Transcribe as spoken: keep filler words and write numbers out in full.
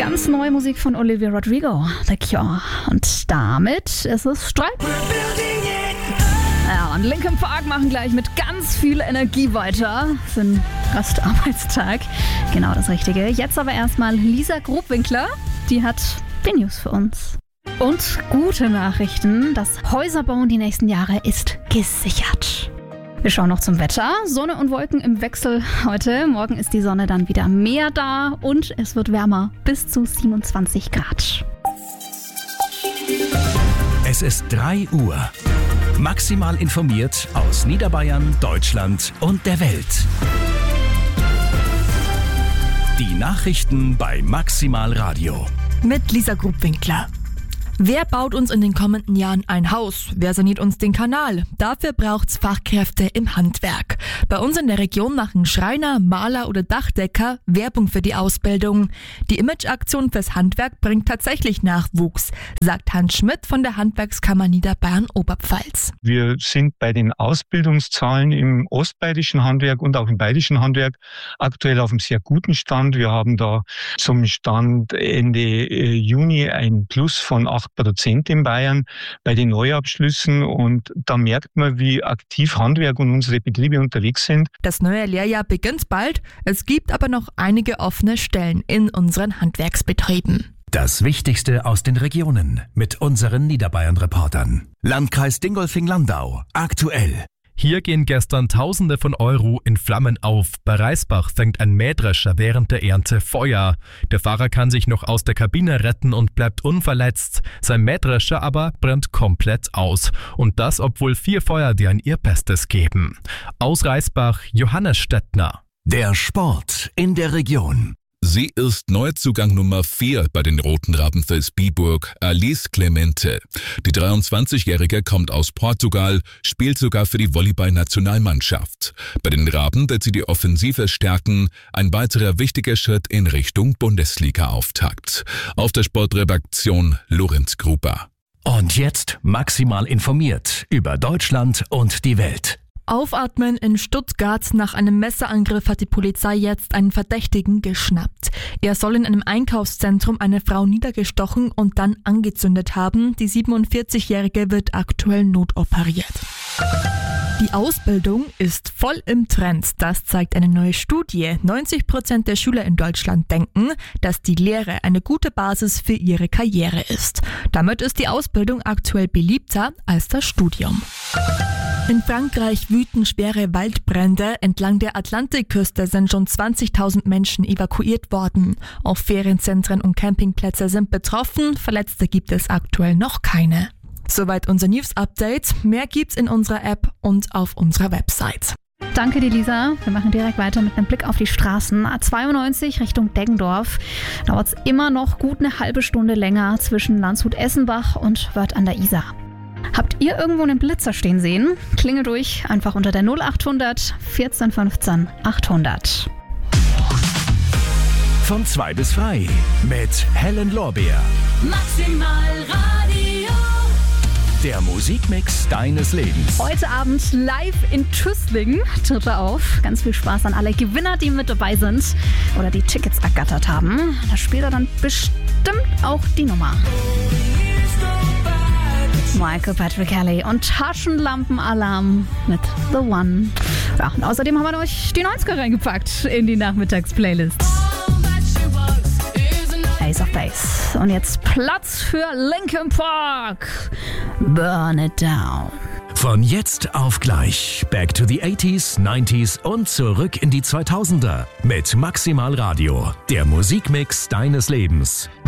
Ganz neue Musik von Olivia Rodrigo, The Cure. Und damit ist es Streit. Ja, und Linkin Park machen gleich mit ganz viel Energie weiter für den Restarbeitstag. Genau das Richtige. Jetzt aber erstmal Lisa Grubwinkler, die hat die News für uns. Und gute Nachrichten, das Häuserbauen die nächsten Jahre ist gesichert. Wir schauen noch zum Wetter. Sonne und Wolken im Wechsel heute. Morgen ist die Sonne dann wieder mehr da und es wird wärmer, bis zu siebenundzwanzig Grad. Es ist drei Uhr. Maximal informiert aus Niederbayern, Deutschland und der Welt. Die Nachrichten bei Maximal Radio. Mit Lisa Grubwinkler. Wer baut uns in den kommenden Jahren ein Haus? Wer saniert uns den Kanal? Dafür braucht's Fachkräfte im Handwerk. Bei uns in der Region machen Schreiner, Maler oder Dachdecker Werbung für die Ausbildung. Die Imageaktion fürs Handwerk bringt tatsächlich Nachwuchs, sagt Hans Schmidt von der Handwerkskammer Niederbayern-Oberpfalz. Wir sind bei den Ausbildungszahlen im ostbayerischen Handwerk und auch im bayerischen Handwerk aktuell auf einem sehr guten Stand. Wir haben da zum Stand Ende Juni ein Plus von acht Prozent in Bayern bei den Neuabschlüssen und da merkt man, wie aktiv Handwerk und unsere Betriebe unterwegs sind. Das neue Lehrjahr beginnt bald, es gibt aber noch einige offene Stellen in unseren Handwerksbetrieben. Das Wichtigste aus den Regionen mit unseren Niederbayern-Reportern. Landkreis Dingolfing-Landau, aktuell. Hier gehen gestern Tausende von Euro in Flammen auf. Bei Reisbach fängt ein Mähdrescher während der Ernte Feuer. Der Fahrer kann sich noch aus der Kabine retten und bleibt unverletzt. Sein Mähdrescher aber brennt komplett aus. Und das, obwohl vier Feuerwehren ihr Bestes geben. Aus Reisbach, Johannes Stettner. Der Sport in der Region. Sie ist Neuzugang Nummer vier bei den Roten Rabenfels Biburg, Alice Clemente. Die dreiundzwanzigjährige kommt aus Portugal, spielt sogar für die Volleyball-Nationalmannschaft. Bei den Raben wird sie die Offensive stärken, ein weiterer wichtiger Schritt in Richtung Bundesliga-Auftakt. Auf der Sportredaktion Lorenz Gruber. Und jetzt maximal informiert über Deutschland und die Welt. Aufatmen in Stuttgart. Nach einem Messerangriff hat die Polizei jetzt einen Verdächtigen geschnappt. Er soll in einem Einkaufszentrum eine Frau niedergestochen und dann angezündet haben. Die siebenundvierzigjährige wird aktuell notoperiert. Die Ausbildung ist voll im Trend. Das zeigt eine neue Studie. neunzig Prozent der Schüler in Deutschland denken, dass die Lehre eine gute Basis für ihre Karriere ist. Damit ist die Ausbildung aktuell beliebter als das Studium. In Frankreich wüten schwere Waldbrände. Entlang der Atlantikküste sind schon zwanzigtausend Menschen evakuiert worden. Auch Ferienzentren und Campingplätze sind betroffen. Verletzte gibt es aktuell noch keine. Soweit unser News-Update. Mehr gibt's in unserer App und auf unserer Website. Danke dir, Lisa. Wir machen direkt weiter mit einem Blick auf die Straßen. A zweiundneunzig Richtung Deggendorf. Dauert es immer noch gut eine halbe Stunde länger zwischen Landshut-Essenbach und Wörth an der Isar. Habt ihr irgendwo einen Blitzer stehen sehen? Klingelt durch einfach unter der null achthundert vierzehn fünfzehn achthundert. Von zwei bis frei mit Helen Lorbeer. Maximal Radio. Der Musikmix deines Lebens. Heute Abend live in Tüßlingen tritt er auf. Ganz viel Spaß an alle Gewinner, die mit dabei sind oder die Tickets ergattert haben. Da spielt er dann bestimmt auch die Nummer. Michael Patrick Kelly und Taschenlampenalarm mit The One. Ja, und außerdem haben wir euch die neunziger reingepackt in die Nachmittagsplaylist. Ace of Base. Und jetzt Platz für Linkin Park. Burn It Down. Von jetzt auf gleich. Back to the eighties, nineties und zurück in die zweitausender. Mit Maximal Radio. Der Musikmix deines Lebens.